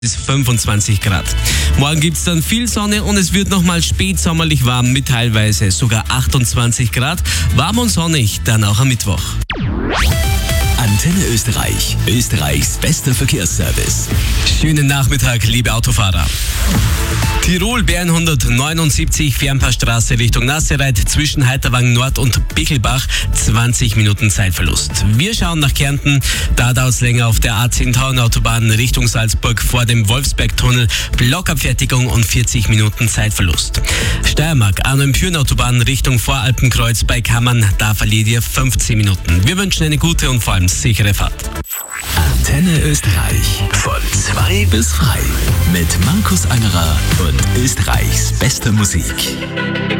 bis 25 Grad. Morgen gibt es dann viel Sonne und es wird nochmal spätsommerlich warm mit teilweise sogar 28 Grad. Warm und sonnig, dann auch am Mittwoch. Antenne Österreich, Österreichs bester Verkehrsservice. Schönen Nachmittag, liebe Autofahrer. Tirol Bern 179 Fernpassstraße Richtung Nassereit zwischen Heiterwang Nord und Bichelbach 20 Minuten Zeitverlust. Wir schauen nach Kärnten, da dauert es länger auf der A10 Autobahn Richtung Salzburg vor dem Wolfsbergtunnel, Blockabfertigung und 40 Minuten Zeitverlust. Steiermark A9 Autobahn Richtung Voralpenkreuz bei Kammern, da verliert ihr 15 Minuten. Wir wünschen eine gute und vor allem sichere Fahrt. Antenne Österreich von 2 bis frei mit Markus Angerer und Österreichs bester Musik.